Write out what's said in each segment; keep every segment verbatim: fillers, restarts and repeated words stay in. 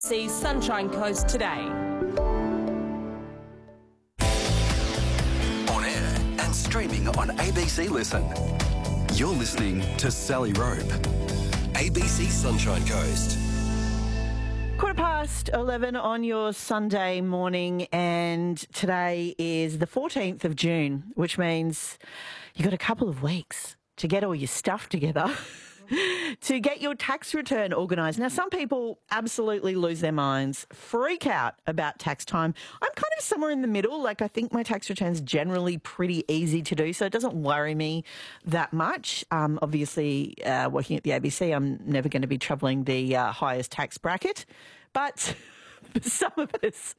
See Sunshine Coast today. On air and streaming on A B C Listen. You're listening to Sally Rope. A B C Sunshine Coast. Quarter past eleven on your Sunday morning, and today is the fourteenth of June, which means you've got a couple of weeks to get all your stuff together to get your tax return organised. Now, some people absolutely lose their minds, freak out about tax time. I'm kind of somewhere in the middle. Like, I think my tax return's generally pretty easy to do, so it doesn't worry me that much. Um, obviously, uh, working at the A B C, I'm never going to be travelling the uh, highest tax bracket, but for some of us,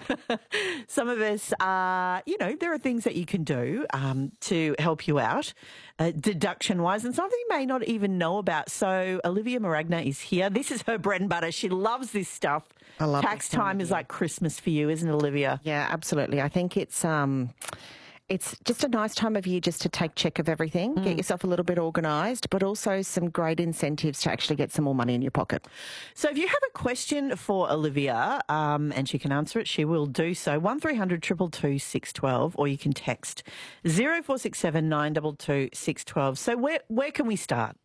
some of us, uh, you know, there are things that you can do um, to help you out, uh, deduction-wise, and something you may not even know about. So Olivia Maragna is here. This is her bread and butter. She loves this stuff. I love Tax this time is like Christmas for you, isn't it, Olivia? Yeah, absolutely. I think it's um, it's just a nice time of year just to take check of everything, mm. get yourself a little bit organised, but also some great incentives to actually get some more money in your pocket. So if you have a question for Olivia, um, and she can answer it, she will do so. one three hundred two two two six one two, or you can text zero four six seven nine two two six one two. So where where can we start?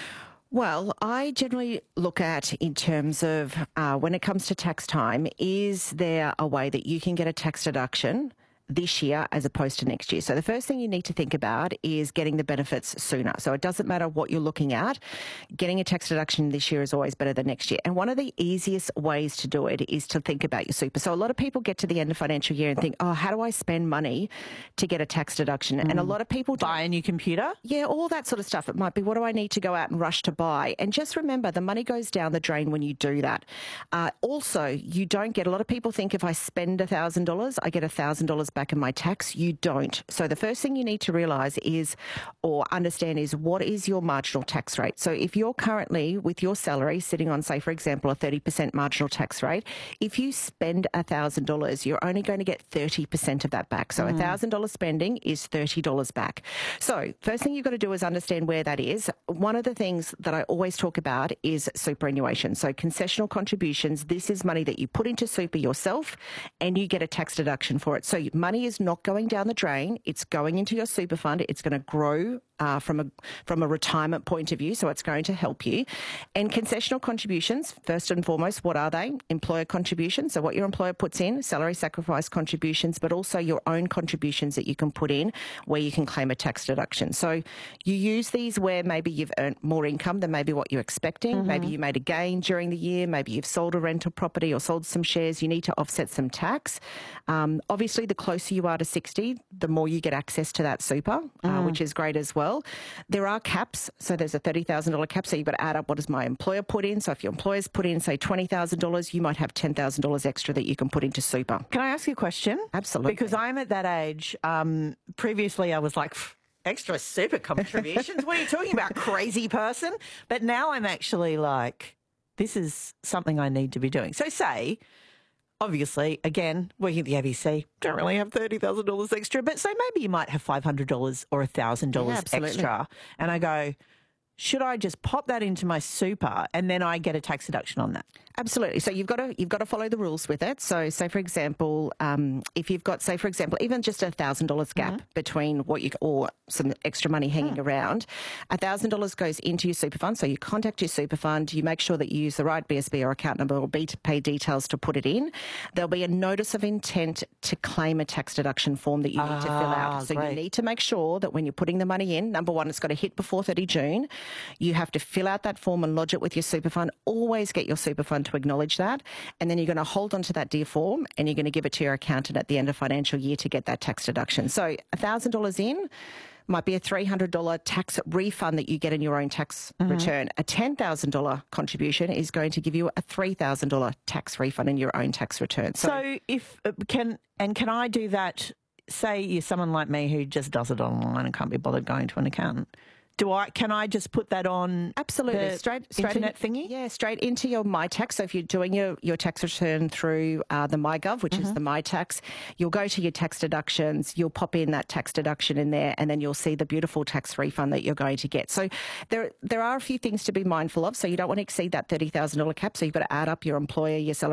Well, I generally look at, in terms of uh, when it comes to tax time, is there a way that you can get a tax deduction this year as opposed to next year? So the first thing you need to think about is getting the benefits sooner. So it doesn't matter what you're looking at. Getting a tax deduction this year is always better than next year. And one of the easiest ways to do it is to think about your super. So a lot of people get to the end of financial year and think, oh, how do I spend money to get a tax deduction? Mm. And a lot of people buy a new computer. Yeah, all that sort of stuff. It might be, what do I need to go out and rush to buy? And just remember, the money goes down the drain when you do that. Uh, also, you don't get, a lot of people think if I spend one thousand dollars, I get one thousand dollars back in my tax. You don't. So the first thing you need to realise is, or understand, is what is your marginal tax rate. So if you're currently with your salary sitting on, say, for example, a thirty percent marginal tax rate, if you spend one thousand dollars, you're only going to get thirty percent of that back. So mm. one thousand dollars spending is thirty dollars back. So first thing you've got to do is understand where that is. One of the things that I always talk about is superannuation. So concessional contributions, this is money that you put into super yourself and you get a tax deduction for it. So money is not going down the drain. It's going into your super fund. It's going to grow uh, from a from a retirement point of view, so it's going to help you. And concessional contributions, first and foremost, what are they? Employer contributions, so what your employer puts in, salary sacrifice contributions, but also your own contributions that you can put in where you can claim a tax deduction. So you use these where maybe you've earned more income than maybe what you're expecting. Mm-hmm. Maybe you made a gain during the year. Maybe you've sold a rental property or sold some shares. You need to offset some tax. Um, obviously, the closer you are to sixty, the more you get access to that super, mm. uh, which is great as well. There are caps. So there's a thirty thousand dollars cap. So you've got to add up, what does my employer put in? So if your employer's put in, say, twenty thousand dollars, you might have ten thousand dollars extra that you can put into super. Can I ask you a question? Absolutely. Because I'm at that age. Um, previously, I was like, extra super contributions? What are you talking about, crazy person? But now I'm actually like, this is something I need to be doing. So say, obviously, again, working at the A B C, don't really have thirty thousand dollars extra, but so maybe you might have five hundred dollars or one thousand dollars yeah, extra. And I go, should I just pop that into my super and then I get a tax deduction on that? Absolutely. So you've got to you've got to follow the rules with it. So, say for example, um, if you've got, say for example, even just a thousand dollars gap mm-hmm. between what you or some extra money hanging mm. around, a thousand dollars goes into your super fund. So you contact your super fund, you make sure that you use the right B S B or account number or B to pay details to put it in. There'll be a notice of intent to claim a tax deduction form that you need ah, to fill out. So great. You need to make sure that when you're putting the money in, number one, it's got to hit before thirty June. You have to fill out that form and lodge it with your super fund. Always get your super fund to acknowledge that. And then you're going to hold on to that dear form and you're going to give it to your accountant at the end of financial year to get that tax deduction. So one thousand dollars in might be a three hundred dollars tax refund that you get in your own tax mm-hmm. return. A ten thousand dollars contribution is going to give you a three thousand dollars tax refund in your own tax return. So, so if, uh, can, and can I do that, say you're someone like me who just does it online and can't be bothered going to an accountant? Do I? Can I just put that on? Absolutely, the straight, straight internet in, thingy. Yeah, straight into your MyTax. So if you're doing your, your tax return through uh, the MyGov, which mm-hmm. is the MyTax, you'll go to your tax deductions. You'll pop in that tax deduction in there, and then you'll see the beautiful tax refund that you're going to get. So there there are a few things to be mindful of. So you don't want to exceed that thirty thousand dollars cap. So you've got to add up your employer, your salary